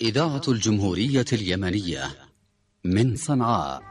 إذاعة الجمهورية اليمنية من صنعاء.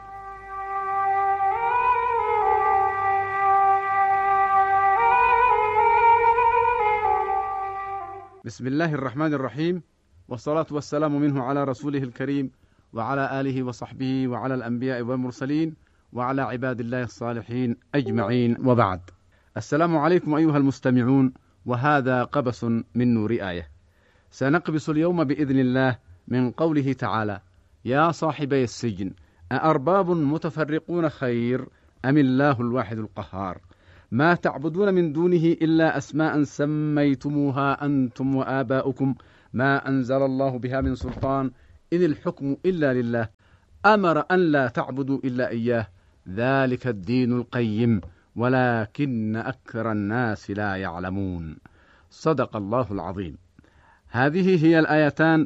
بسم الله الرحمن الرحيم، والصلاة والسلام منه على رسوله الكريم وعلى آله وصحبه وعلى الأنبياء والمرسلين وعلى عباد الله الصالحين أجمعين، وبعد. السلام عليكم أيها المستمعون، وهذا قبس من نور آية. سنقبس اليوم بإذن الله من قوله تعالى: يا صاحبي السجن أأرباب متفرقون خير أم الله الواحد القهار، ما تعبدون من دونه إلا أسماء سميتموها أنتم وآباؤكم ما أنزل الله بها من سلطان، إن الحكم إلا لله، أمر أن لا تعبدوا إلا إياه، ذلك الدين القيم ولكن أكثر الناس لا يعلمون. صدق الله العظيم. هذه هي الآيتان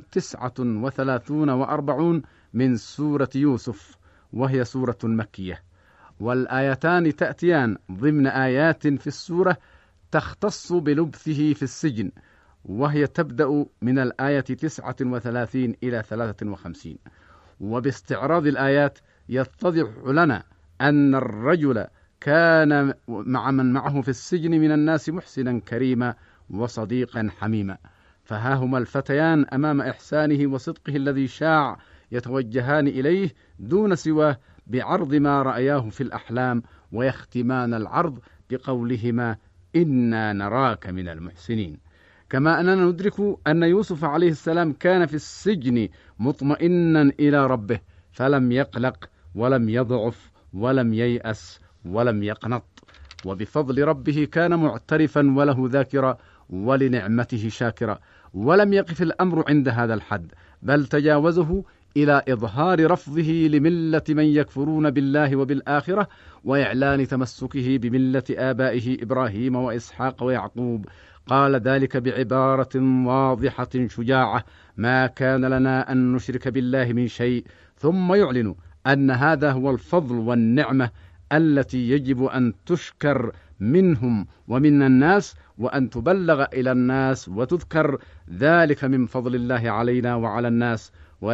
39 و40 من سورة يوسف، وهي سورة مكية، والآيتان تأتيان ضمن آيات في السورة تختص بلبثه في السجن، وهي تبدأ من الآية 39 إلى 53. وباستعراض الآيات يتضح لنا أن الرجل كان مع من معه في السجن من الناس محسنا كريما وصديقا حميما، فها هما الفتيان أمام إحسانه وصدقه الذي شاع يتوجهان إليه دون سواه بعرض ما رأياه في الأحلام، ويختمان العرض بقولهما: إنا نراك من المحسنين. كما أننا ندرك أن يوسف عليه السلام كان في السجن مطمئنا إلى ربه، فلم يقلق ولم يضعف ولم ييأس ولم يقنط، وبفضل ربه كان معترفا وله ذاكرا ولنعمته شاكرا، ولم يقف الأمر عند هذا الحد، بل تجاوزه إلى إظهار رفضه لملة من يكفرون بالله وبالآخرة، وإعلان تمسكه بملة آبائه إبراهيم وإسحاق ويعقوب. قال ذلك بعبارة واضحة شجاعة: ما كان لنا أن نشرك بالله من شيء، ثم يعلن أن هذا هو الفضل والنعمة التي يجب أن تشكر منهم ومن الناس، وأن تبلغ إلى الناس وتذكر، ذلك من فضل الله علينا وعلى الناس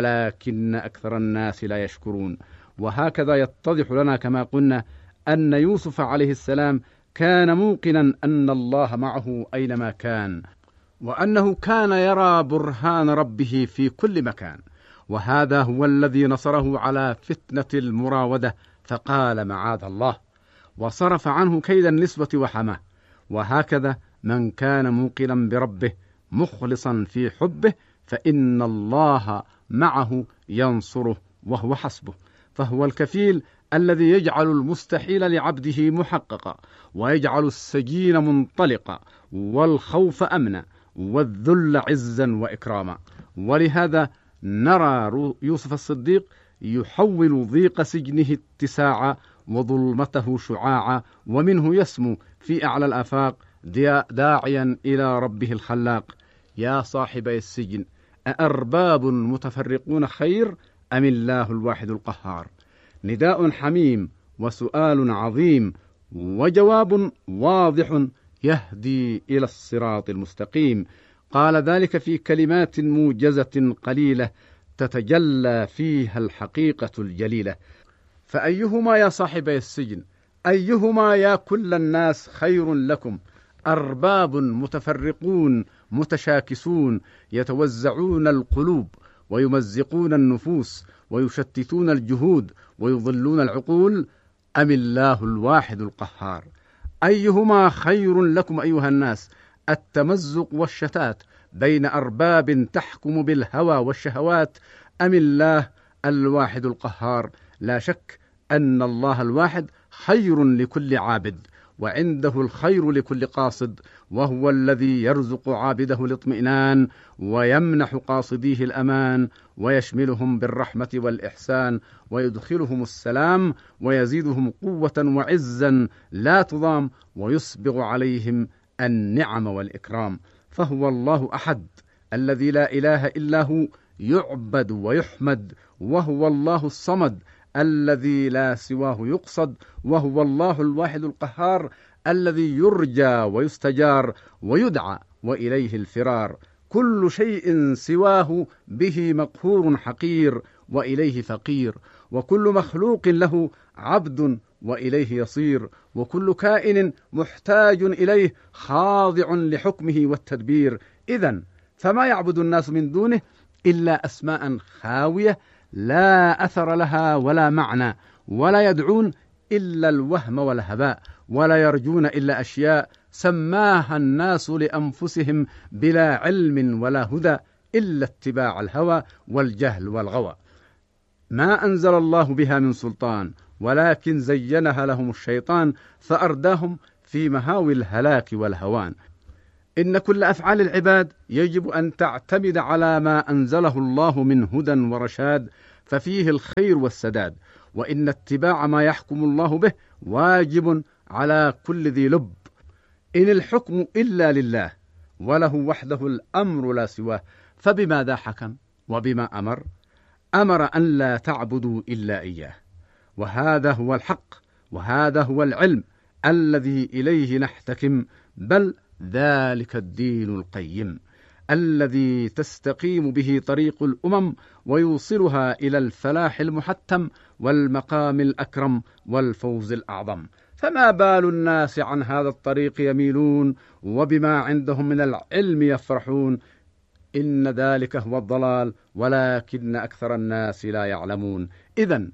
ولكن أكثر الناس لا يشكرون. وهكذا يتضح لنا كما قلنا أن يوسف عليه السلام كان موقنا أن الله معه أينما كان، وأنه كان يرى برهان ربه في كل مكان، وهذا هو الذي نصره على فتنة المراودة، فقال معاذ الله، وصرف عنه كيد النسوة وحماه. وهكذا من كان موقنا بربه مخلصا في حبه فإن الله معه ينصره وهو حسبه، فهو الكفيل الذي يجعل المستحيل لعبده محققا، ويجعل السجين منطلقا، والخوف أمنا، والذل عزا وإكراما. ولهذا نرى يوسف الصديق يحول ضيق سجنه اتساعا وظلمته شعاعا، ومنه يسمو في أعلى الآفاق داعيا إلى ربه الخلاق: يا صاحبي السجن أأرباب متفرقون خير أم الله الواحد القهار. نداء حميم وسؤال عظيم وجواب واضح يهدي إلى الصراط المستقيم. قال ذلك في كلمات موجزة قليلة تتجلى فيها الحقيقة الجليلة: فأيهما يا صاحبي السجن، أيهما يا كل الناس خير لكم، أرباب متفرقون متشاكسون يتوزعون القلوب ويمزقون النفوس ويشتتون الجهود ويضلون العقول، أم الله الواحد القهار. أيهما خير لكم أيها الناس، التمزق والشتات بين أرباب تحكم بالهوى والشهوات، أم الله الواحد القهار. لا شك أن الله الواحد خير لكل عابد، وعنده الخير لكل قاصد، وهو الذي يرزق عابده الاطمئنان ويمنح قاصديه الأمان، ويشملهم بالرحمة والإحسان، ويدخلهم السلام، ويزيدهم قوة وعزا لا تضام، ويسبغ عليهم النعم والإكرام. فهو الله أحد الذي لا إله إلا هو، يعبد ويحمد، وهو الله الصمد الذي لا سواه يقصد، وهو الله الواحد القهار الذي يرجى ويستجار ويدعى وإليه الفرار. كل شيء سواه به مقهور حقير وإليه فقير، وكل مخلوق له عبد وإليه يصير، وكل كائن محتاج إليه خاضع لحكمه والتدبير. إذن فما يعبد الناس من دونه إلا أسماء خاوية لا أثر لها ولا معنى، ولا يدعون إلا الوهم والهباء، ولا يرجون إلا أشياء سماها الناس لأنفسهم بلا علم ولا هدى إلا اتباع الهوى والجهل والغوى. ما أنزل الله بها من سلطان، ولكن زينها لهم الشيطان فأرداهم في مهاوي الهلاك والهوان. إن كل أفعال العباد يجب أن تعتمد على ما أنزله الله من هدى ورشاد، ففيه الخير والسداد، وإن اتباع ما يحكم الله به واجب على كل ذي لب. إن الحكم إلا لله، وله وحده الأمر لا سواه، فبماذا حكم وبما أمر؟ أمر أن لا تعبدوا إلا إياه، وهذا هو الحق، وهذا هو العلم الذي إليه نحتكم، بل ذلك الدين القيم الذي تستقيم به طريق الأمم ويوصلها إلى الفلاح المحتم والمقام الأكرم والفوز الأعظم. فما بال الناس عن هذا الطريق يميلون، وبما عندهم من العلم يفرحون؟ إن ذلك هو الضلال، ولكن أكثر الناس لا يعلمون. إذن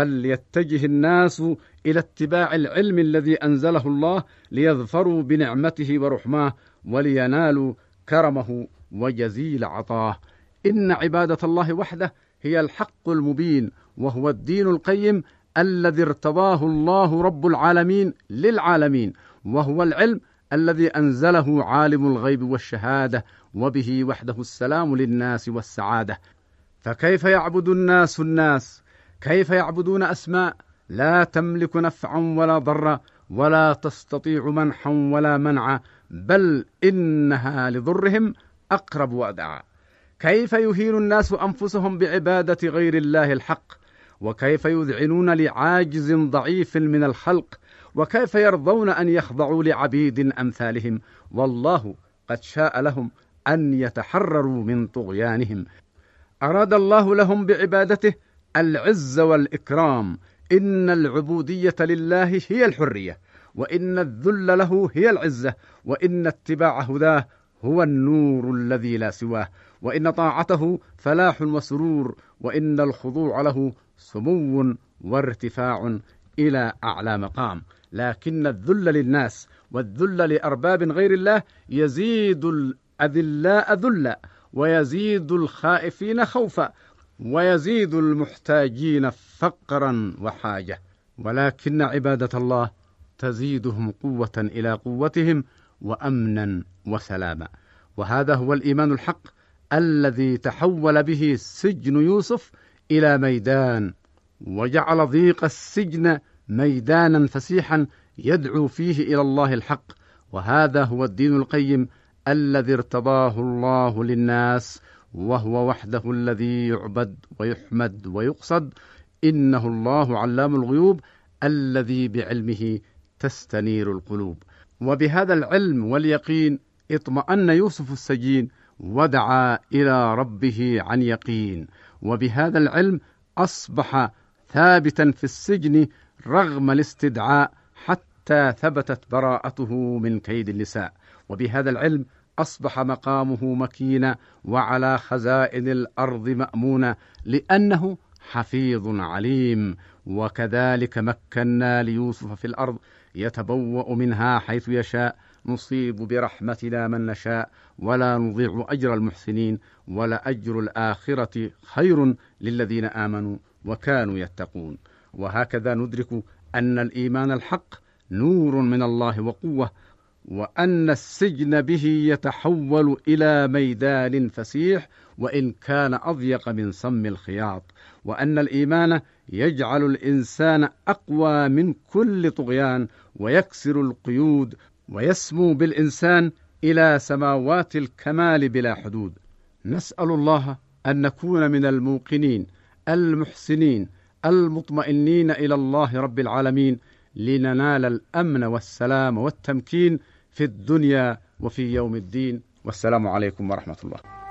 فليتجه الناس إلى اتباع العلم الذي أنزله الله، ليظفروا بنعمته ورحماه، ولينالوا كرمه وجزيل عطاه. إن عبادة الله وحده هي الحق المبين، وهو الدين القيم الذي ارتضاه الله رب العالمين للعالمين، وهو العلم الذي أنزله عالم الغيب والشهادة، وبه وحده السلام للناس والسعادة. فكيف يعبد الناس؟ كيف يعبدون أسماء لا تملك نفعا ولا ضرا، ولا تستطيع منحا ولا منعا، بل إنها لضرهم أقرب وأدعى؟ كيف يهين الناس أنفسهم بعبادة غير الله الحق؟ وكيف يذعنون لعاجز ضعيف من الخلق؟ وكيف يرضون أن يخضعوا لعبيد أمثالهم؟ والله قد شاء لهم أن يتحرروا من طغيانهم. أراد الله لهم بعبادته العز والإكرام. إن العبودية لله هي الحرية، وإن الذل له هي العزة، وإن اتباع هداه هو النور الذي لا سواه، وإن طاعته فلاح وسرور، وإن الخضوع له سمو وارتفاع إلى أعلى مقام. لكن الذل للناس والذل لأرباب غير الله يزيد الأذلاء ذلا، ويزيد الخائفين خوفا، ويزيد المحتاجين فقرا وحاجة. ولكن عبادة الله تزيدهم قوة إلى قوتهم، وأمنا وسلاما. وهذا هو الإيمان الحق الذي تحول به سجن يوسف إلى ميدان، وجعل ضيق السجن ميدانا فسيحا يدعو فيه إلى الله الحق. وهذا هو الدين القيم الذي ارتضاه الله للناس، وهو وحده الذي يعبد ويحمد ويقصد. إنه الله علام الغيوب الذي بعلمه تستنير القلوب. وبهذا العلم واليقين اطمأن يوسف السجين ودعا إلى ربه عن يقين، وبهذا العلم أصبح ثابتا في السجن رغم الاستدعاء حتى ثبتت براءته من كيد النساء. وبهذا العلم أصبح مقامه مكينا وعلى خزائن الأرض مأمونا، لأنه حفيظ عليم. وكذلك مكنا ليوسف في الأرض يتبوأ منها حيث يشاء، نصيب برحمتنا من نشاء، ولا نضيع أجر المحسنين، ولأجر الآخرة خير للذين آمنوا وكانوا يتقون. وهكذا ندرك أن الإيمان الحق نور من الله وقوة، وأن السجن به يتحول إلى ميدان فسيح وإن كان أضيق من سم الخياط، وأن الإيمان يجعل الإنسان أقوى من كل طغيان، ويكسر القيود، ويسمو بالإنسان إلى سماوات الكمال بلا حدود. نسأل الله أن نكون من الموقنين المحسنين المطمئنين إلى الله رب العالمين، لننال الأمن والسلام والتمكين في الدنيا وفي يوم الدين. والسلام عليكم ورحمة الله.